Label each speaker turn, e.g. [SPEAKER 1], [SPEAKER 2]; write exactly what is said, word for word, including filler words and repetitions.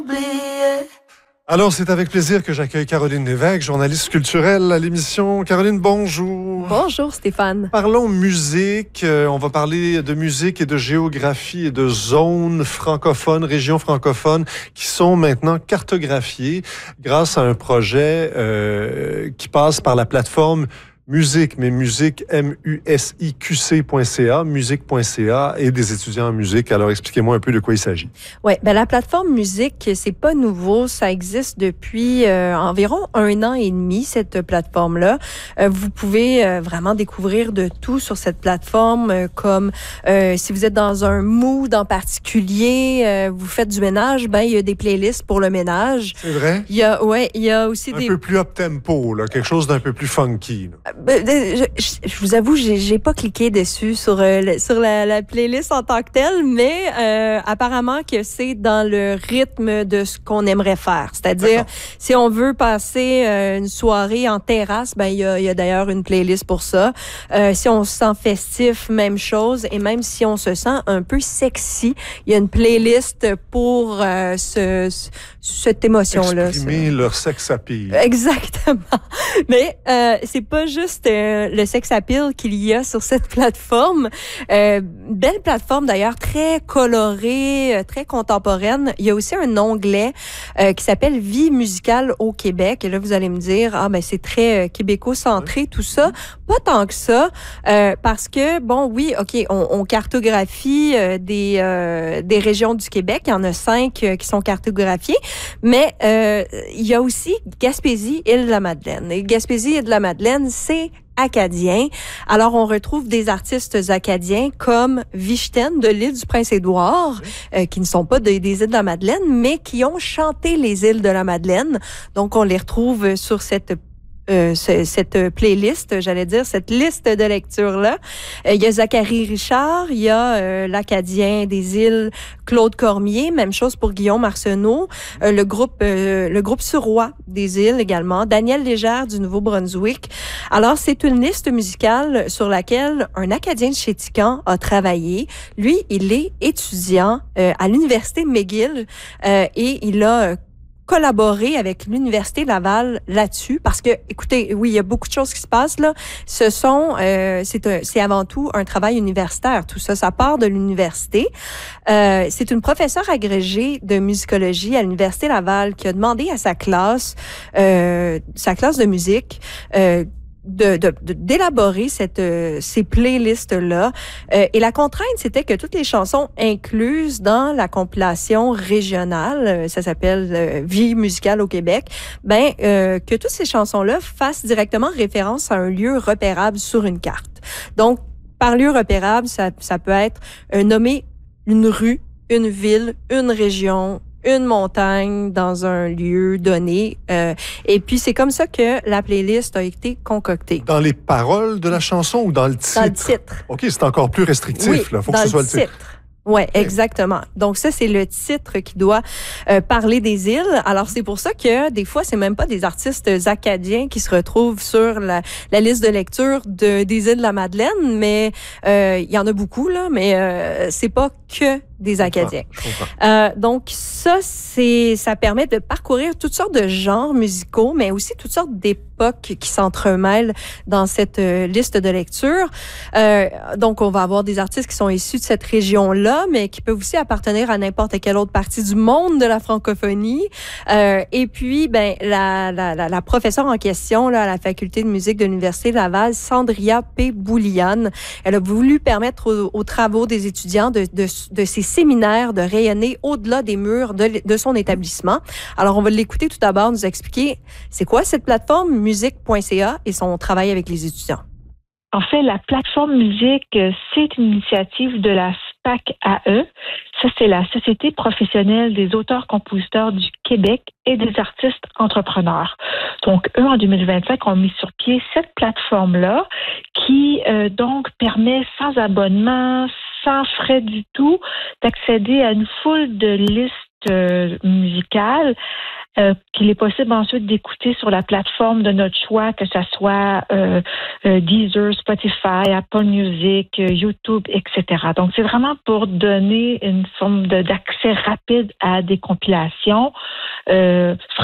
[SPEAKER 1] Alors, c'est avec plaisir que j'accueille Caroline Lévesque, journaliste culturelle à l'émission. Caroline, bonjour.
[SPEAKER 2] Bonjour Stéphane.
[SPEAKER 1] Parlons musique. Euh, on va parler de musique et de géographie et de zones francophones, régions francophones qui sont maintenant cartographiées grâce à un projet euh, qui passe par la plateforme Musique, mais musique, M U S I Q C point C A, musique point C A et des étudiants en musique. Alors, expliquez-moi un peu de quoi il s'agit.
[SPEAKER 2] Oui, ben la plateforme Musique, c'est pas nouveau. Ça existe depuis euh, environ un an et demi, cette plateforme-là. Euh, vous pouvez euh, vraiment découvrir de tout sur cette plateforme, euh, comme euh, si vous êtes dans un mood en particulier, euh, vous faites du ménage, ben il y a des playlists pour le ménage.
[SPEAKER 1] C'est vrai?
[SPEAKER 2] Il y a, ouais, il y a aussi
[SPEAKER 1] un
[SPEAKER 2] des...
[SPEAKER 1] Un peu plus up-tempo, là, quelque chose d'un peu plus funky, là.
[SPEAKER 2] Je, je, je vous avoue, j'ai, j'ai pas cliqué dessus sur euh, le, sur la, la playlist en tant que telle, mais euh, apparemment que c'est dans le rythme de ce qu'on aimerait faire. C'est-à-dire, D'accord. si on veut passer euh, une soirée en terrasse, ben il y a, y a d'ailleurs une playlist pour ça. Euh, si on se sent festif, même chose. Et même si on se sent un peu sexy, il y a une playlist pour euh, ce, ce, cette émotion-là.
[SPEAKER 1] Exprimer
[SPEAKER 2] ça.
[SPEAKER 1] leur sex appeal.
[SPEAKER 2] Exactement. Mais euh, c'est pas juste euh, le sex appeal qu'il y a sur cette plateforme. Euh, belle plateforme d'ailleurs, très colorée, euh, très contemporaine. Il y a aussi un onglet euh, qui s'appelle Vie musicale au Québec. Et là, vous allez me dire, ah ben c'est très euh, québéco-centré, tout ça. Pas tant que ça, euh, parce que, bon, oui, OK, on, on cartographie euh, des, euh, des régions du Québec. Il y en a cinq euh, qui sont cartographiées. Mais euh, il y a aussi Gaspésie, Île-de-la-Madeleine. Et Gaspésie, Île-de-la-Madeleine, c'est acadien. Alors, on retrouve des artistes acadiens comme Vichten de l'île du Prince-Édouard, euh, qui ne sont pas des, des îles de la Madeleine, mais qui ont chanté les îles de la Madeleine. Donc, on les retrouve sur cette Euh, ce, cette playlist, j'allais dire, cette liste de lecture-là. Euh, il y a Zachary Richard, il y a euh, l'Acadien des îles Claude Cormier, même chose pour Guillaume Arsenault, euh, le groupe euh, le groupe Suroît des îles également, Daniel Légère du Nouveau-Brunswick. Alors, c'est une liste musicale sur laquelle un Acadien de Chéticamp a travaillé. Lui, il est étudiant euh, à l'Université McGill euh, et il a euh, collaborer avec l'Université Laval là-dessus parce que, écoutez, oui, il y a beaucoup de choses qui se passent là. Ce sont, euh, c'est, un, c'est avant tout un travail universitaire. Tout ça, ça part de l'université. Euh, c'est une professeure agrégée de musicologie à l'Université Laval qui a demandé à sa classe, euh, sa classe de musique, euh, De, de, de, d'élaborer cette, euh, ces playlists-là. Euh, et la contrainte, c'était que toutes les chansons incluses dans la compilation régionale, euh, ça s'appelle euh, Vie musicale au Québec, ben euh, que toutes ces chansons-là fassent directement référence à un lieu repérable sur une carte. Donc, par lieu repérable, ça, ça peut être euh, nommer une rue, une ville, une région, une montagne dans un lieu donné. Euh, et puis, c'est comme ça que la playlist a été concoctée.
[SPEAKER 1] Dans les paroles de la chanson ou dans le titre?
[SPEAKER 2] Dans le titre.
[SPEAKER 1] OK, c'est encore plus restrictif.
[SPEAKER 2] Oui,
[SPEAKER 1] là. Faut
[SPEAKER 2] dans
[SPEAKER 1] que ce soit
[SPEAKER 2] le
[SPEAKER 1] le titre.
[SPEAKER 2] titre. Ouais, okay. Exactement. Donc ça, c'est le titre qui doit euh, parler des îles. Alors c'est pour ça que des fois, c'est même pas des artistes acadiens qui se retrouvent sur la, la liste de lecture de, des îles de la Madeleine, mais euh, il y en a beaucoup là, mais euh, c'est pas que des Acadiens.
[SPEAKER 1] Je comprends.
[SPEAKER 2] Euh, donc ça, c'est, ça permet de parcourir toutes sortes de genres musicaux, mais aussi toutes sortes d'époques qui s'entremêlent dans cette euh, liste de lecture. Euh, donc on va avoir des artistes qui sont issus de cette région-là, mais qui peuvent aussi appartenir à n'importe quelle autre partie du monde de la francophonie. Euh, et puis, ben la, la, la, la professeure en question là, à la faculté de musique de l'Université Laval, Sandria P. Bouliane, elle a voulu permettre aux, aux travaux des étudiants de, de, de ces séminaires de rayonner au-delà des murs de, de son établissement. Alors, on va l'écouter tout d'abord, nous expliquer c'est quoi cette plateforme musique point C A et son travail avec les étudiants.
[SPEAKER 3] En fait, la plateforme musique, c'est une initiative de la S P A C A E. Ça, c'est la Société professionnelle des auteurs-compositeurs du Québec et des artistes entrepreneurs. Donc, eux, en deux mille vingt-cinq, ont mis sur pied cette plateforme-là qui, euh, donc, permet sans abonnement, sans frais du tout, d'accéder à une foule de listes euh, musicales euh, qu'il est possible ensuite d'écouter sur la plateforme de notre choix, que ce soit euh, euh, Deezer, Spotify, Apple Music, euh, YouTube, et cetera. Donc, c'est vraiment pour donner une forme de, d'accès rapide à des compilations. Euh,